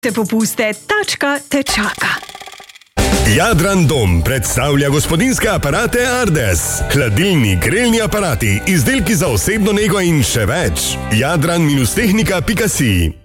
Te popuste, tačka te čaka. Jadran Dom predstavlja gospodinjske aparate Ardes. Hladilni, grelni aparati, izdelki za osebno nego in še več. Jadran-tehnika.si